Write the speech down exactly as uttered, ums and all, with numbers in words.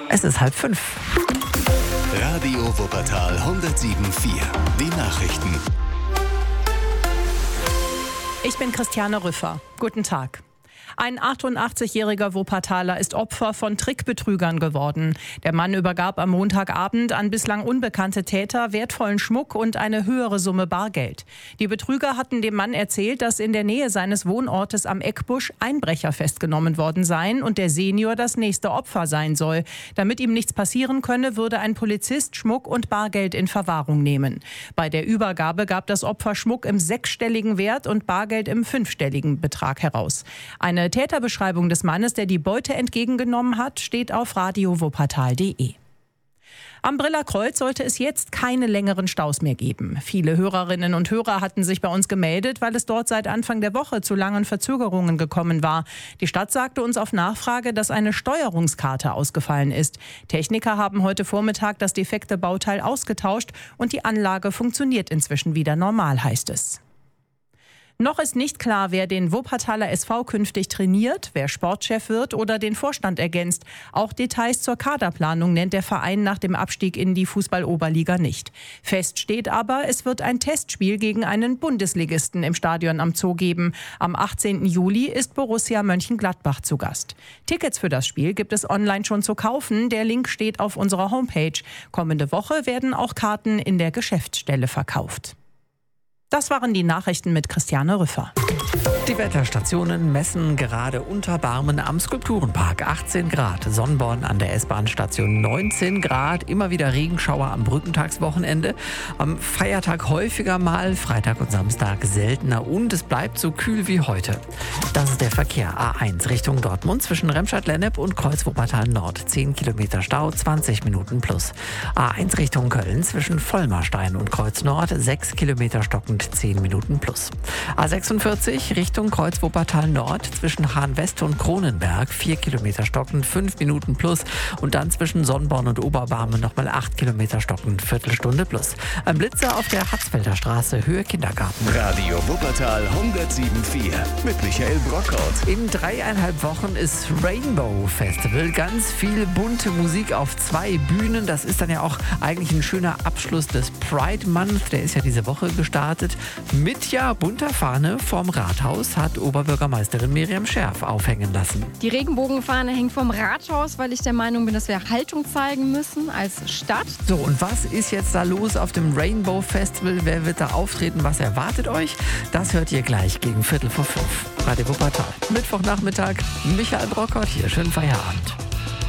Es ist halb fünf. Radio Wuppertal hundertsieben Komma vier. Die Nachrichten. Ich bin Christiane Rüffer. Guten Tag. Ein achtundachtzigjähriger Wuppertaler ist Opfer von Trickbetrügern geworden. Der Mann übergab am Montagabend an bislang unbekannte Täter wertvollen Schmuck und eine höhere Summe Bargeld. Die Betrüger hatten dem Mann erzählt, dass in der Nähe seines Wohnortes am Eckbusch Einbrecher festgenommen worden seien und der Senior das nächste Opfer sein soll. Damit ihm nichts passieren könne, würde ein Polizist Schmuck und Bargeld in Verwahrung nehmen. Bei der Übergabe gab das Opfer Schmuck im sechsstelligen Wert und Bargeld im fünfstelligen Betrag heraus. Eine Eine Täterbeschreibung des Mannes, der die Beute entgegengenommen hat, steht auf radio wuppertal punkt de. Am Briller Kreuz sollte es jetzt keine längeren Staus mehr geben. Viele Hörerinnen und Hörer hatten sich bei uns gemeldet, weil es dort seit Anfang der Woche zu langen Verzögerungen gekommen war. Die Stadt sagte uns auf Nachfrage, dass eine Steuerungskarte ausgefallen ist. Techniker haben heute Vormittag das defekte Bauteil ausgetauscht und die Anlage funktioniert inzwischen wieder normal, heißt es. Noch ist nicht klar, wer den Wuppertaler S V künftig trainiert, wer Sportchef wird oder den Vorstand ergänzt. Auch Details zur Kaderplanung nennt der Verein nach dem Abstieg in die Fußball-Oberliga nicht. Fest steht aber, es wird ein Testspiel gegen einen Bundesligisten im Stadion am Zoo geben. Am achtzehnten Juli ist Borussia Mönchengladbach zu Gast. Tickets für das Spiel gibt es online schon zu kaufen. Der Link steht auf unserer Homepage. Kommende Woche werden auch Karten in der Geschäftsstelle verkauft. Das waren die Nachrichten mit Christiane Rüffer. Die Wetterstationen messen gerade unter Barmen am Skulpturenpark achtzehn Grad, Sonnborn an der S-Bahn-Station neunzehn Grad, immer wieder Regenschauer am Brückentagswochenende, am Feiertag häufiger mal, Freitag und Samstag seltener und es bleibt so kühl wie heute. Das ist der Verkehr. A eins Richtung Dortmund zwischen Remscheid-Lennep und Kreuz-Wuppertal Nord, zehn Kilometer Stau, zwanzig Minuten plus. A eins Richtung Köln zwischen Vollmarstein und Kreuz Nord, sechs Kilometer stockend, zehn Minuten plus. A sechsundvierzig Richtung Kreuz-Wuppertal Nord zwischen Hahn-West und Kronenberg, vier Kilometer stockend, fünf Minuten plus und dann zwischen Sonnborn und Oberbarmen nochmal acht Kilometer stockend, Viertelstunde plus. Ein Blitzer auf der Hatzfelder Straße, Höhe Kindergarten. Radio Wuppertal hundertsieben Komma vier mit Michael Brockhaus. In dreieinhalb Wochen ist Rainbow Festival. Ganz viel bunte Musik auf zwei Bühnen. Das ist dann ja auch eigentlich ein schöner Abschluss des Pride Month. Der ist ja diese Woche gestartet. Mit ja bunter Fahne vorm Rathaus hat Oberbürgermeisterin Miriam Scherf aufhängen lassen. Die Regenbogenfahne hängt vom Rathaus, weil ich der Meinung bin, dass wir Haltung zeigen müssen als Stadt. So, und was ist jetzt da los auf dem Rainbow Festival? Wer wird da auftreten? Was erwartet euch? Das hört ihr gleich gegen Viertel vor fünf. Radio Wuppertal. Mittwochnachmittag. Michael Brockhaus hier. Schönen Feierabend.